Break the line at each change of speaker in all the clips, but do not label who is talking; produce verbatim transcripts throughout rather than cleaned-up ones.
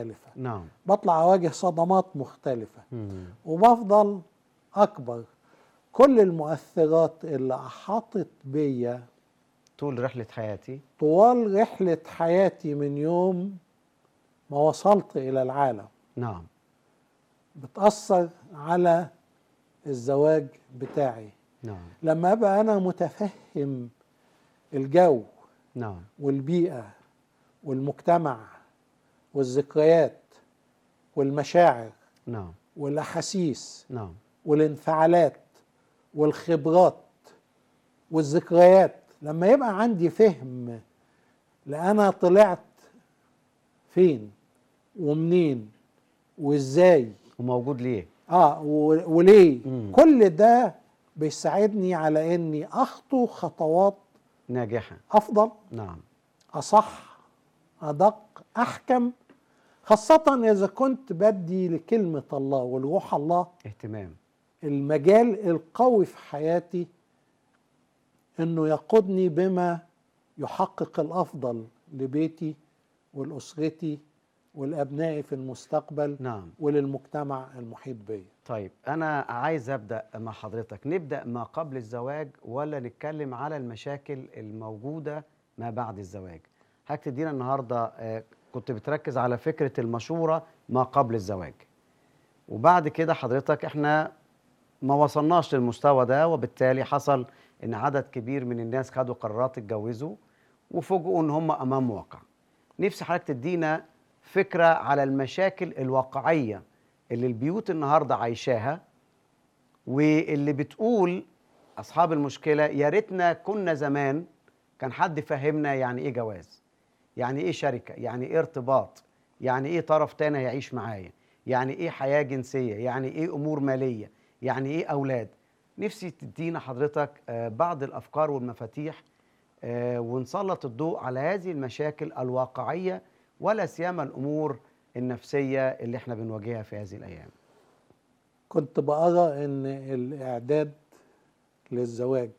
مختلفة.
نعم.
بطلع أواجه صدمات مختلفة.
مم.
وبفضل أكبر. كل المؤثرات اللي أحاطت بيا
طول رحلة حياتي.
طوال رحلة حياتي من يوم ما وصلت إلى العالم
نعم.
بتأثر على الزواج بتاعي.
نعم.
لما أبقى أنا متفهم الجو
نعم.
والبيئة والمجتمع والذكريات والمشاعر
نعم.
والأحاسيس
نعم.
والانفعالات والخبرات والذكريات، لما يبقى عندي فهم لأنا طلعت فين ومنين وإزاي
وموجود ليه؟
آه و- وليه،
مم.
كل ده بيساعدني على إني أخطو خطوات
ناجحة.
أفضل،
نعم.
أصح، أدق، أحكم، خاصة إذا كنت بدي لكلمة الله والروح الله
اهتمام.
المجال القوي في حياتي إنه يقودني بما يحقق الأفضل لبيتي ولأسرتي ولأبنائي في المستقبل.
نعم.
وللمجتمع المحيط بي.
طيب أنا عايز أبدأ مع حضرتك، نبدأ ما قبل الزواج ولا نتكلم على المشاكل الموجودة ما بعد الزواج؟ حضرتك تدينا النهاردة آه، كنت بتركز على فكرة المشورة ما قبل الزواج، وبعد كده حضرتك احنا ما وصلناش للمستوى ده، وبالتالي حصل ان عدد كبير من الناس خدوا قرارات اتجوزوا وفوجئوا ان هم امام واقع. نفسي حضرتك تدينا فكرة على المشاكل الواقعية اللي البيوت النهارده عايشاها، واللي بتقول اصحاب المشكلة يا ريتنا كنا زمان كان حد فهمنا يعني ايه جواز، يعني ايه شركة، يعني ايه ارتباط، يعني ايه طرف تاني هيعيش معايا، يعني ايه حياة جنسية، يعني ايه امور مالية، يعني ايه اولاد. نفسي تدينا حضرتك آه، بعض الافكار والمفاتيح، آه، ونسلط الضوء على هذه المشاكل الواقعية، ولا سيما الامور النفسية اللي احنا بنواجهها في هذه الايام.
كنت بقرأ إن الإعداد للزواج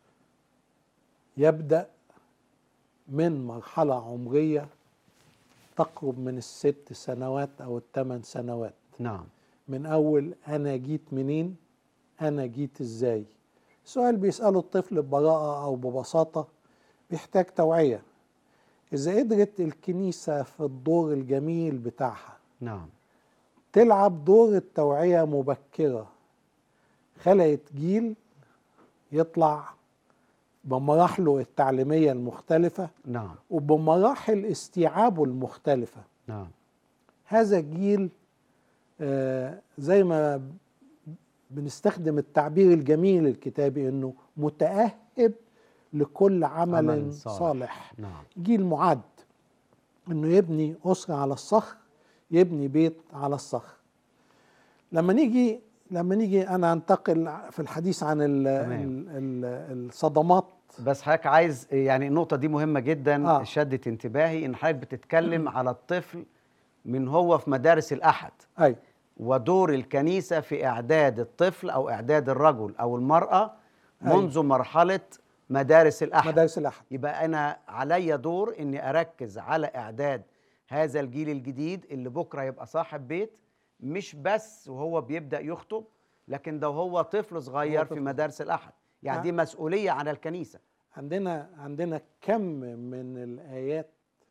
يبدأ من مرحلة عمرية تقرب من الست سنوات أو الثمان سنوات.
نعم.
من أول أنا جيت منين، أنا جيت إزاي. سؤال بيسأله الطفل ببراءة أو ببساطة بيحتاج توعية. إذا قدرت الكنيسة في الدور الجميل بتاعها
نعم.
تلعب دور التوعية مبكرة، خلقت جيل يطلع بمراحله التعليمية المختلفة
نعم.
وبمراحل استيعابه المختلفة.
نعم.
هذا الجيل آه زي ما بنستخدم التعبير الجميل الكتابي انه متأهب لكل عمل,
عمل صالح.
صالح.
نعم.
جيل معد انه يبني أسرة على الصخر، يبني بيت على الصخر. لما نيجي لما نيجي انا انتقل في الحديث عن ال ال ال الصدمات.
بس حضرتك عايز يعني النقطة دي مهمة جدا،
آه.
شدت انتباهي ان حضرتك بتتكلم على الطفل من هو في مدارس الأحد.
أي.
ودور الكنيسة في إعداد الطفل أو إعداد الرجل أو المرأة منذ أي. مرحلة مدارس الأحد.
مدارس الأحد.
يبقى أنا علي دور إني أركز على إعداد هذا الجيل الجديد اللي بكرة يبقى صاحب بيت، مش بس وهو بيبدأ يخطب، لكن ده هو طفل صغير في مدارس الأحد. يعني دي مسؤولية على الكنيسة.
عندنا عندنا كم من الآيات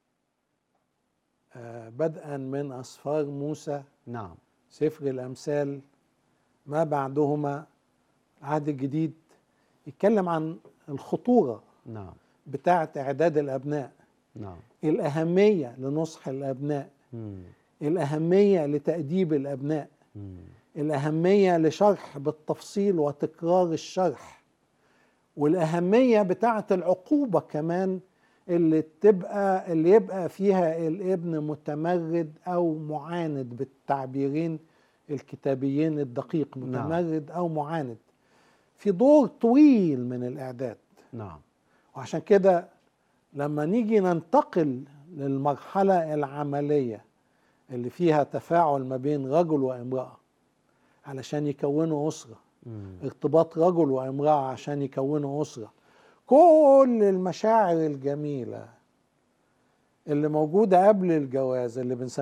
آه بدءا من أسفار موسى.
نعم.
سفر الأمثال، ما بعدهما، العهد الجديد، يتكلم عن الخطورة
نعم.
بتاعة إعداد الأبناء.
نعم.
الأهمية لنصح الأبناء.
مم.
الأهمية لتأديب الأبناء.
مم.
الأهمية لشرح بالتفصيل وتكرار الشرح. والأهمية بتاعة العقوبة كمان اللي تبقى اللي يبقى فيها الابن متمرد أو معاند بالتعبيرين الكتابيين الدقيق، متمرد أو معاند. في دور طويل من الإعداد.
نعم.
وعشان كده لما نيجي ننتقل للمرحلة العملية اللي فيها تفاعل ما بين رجل وامرأة علشان يكونوا أسرة، مم. ارتباط رجل وامرأة عشان يكونوا أسرة، كل المشاعر الجميلة اللي موجودة قبل الجواز اللي بنسميها